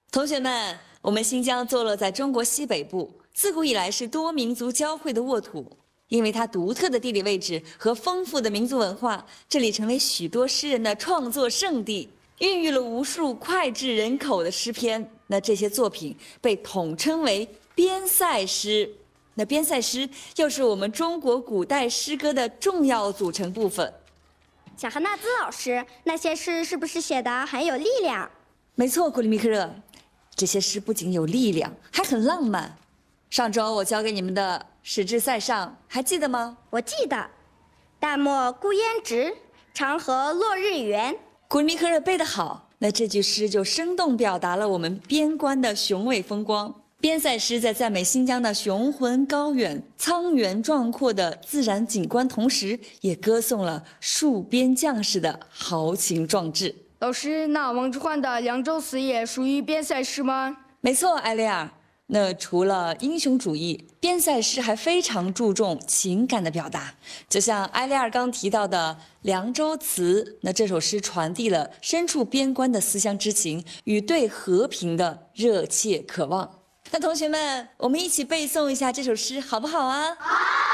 同学们，我们新疆坐落在中国西北部，自古以来是多民族交汇的沃土。因为它独特的地理位置和丰富的民族文化，这里成为许多诗人的创作圣地，孕育了无数脍炙人口的诗篇。那这些作品被统称为边塞诗。那边塞诗又是我们中国古代诗歌的重要组成部分。 小哈纳兹老师，那些诗是不是写得很有力量？ 没错，古里米克热，这些诗不仅有力量，还很浪漫。上周我教给你们的《使至塞上》，还记得吗？ 我记得，淡漠孤烟直，长河落日圆。 古里米克热背得好，那这句诗就生动表达了我们边关的雄伟风光。边塞诗在赞美新疆的雄浑高远、苍原壮阔的自然景观，同时也歌颂了戍边将士的豪情壮志。 老师，那王之涣的《凉州词》也属于边塞诗吗？ 没错，艾丽尔。那除了英雄主义，边塞诗还非常注重情感的表达。就像埃利尔刚提到的《凉州词》，那这首诗传递了身处边关的思乡之情与对和平的热切渴望。那同学们，我们一起背诵一下这首诗，好不好啊？好。